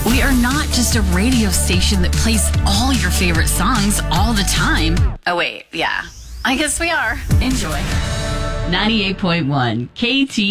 We are not just a radio station that plays all your favorite songs all the time. Oh, wait, yeah. I guess we are. Enjoy. 98.1 KT.